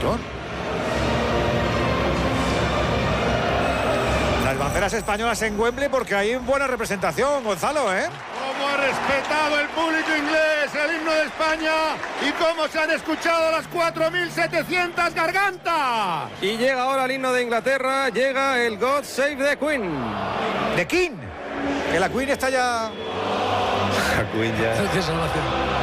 montón. Las banderas españolas en Wembley porque hay buena representación, Gonzalo, ¿eh? Cómo ha respetado el público inglés el himno de España y cómo se han escuchado las 4.700 gargantas. Y llega ahora el himno de Inglaterra, llega el God Save the Queen. The King. Que la Queen está ya... La Queen ya... Qué salvación.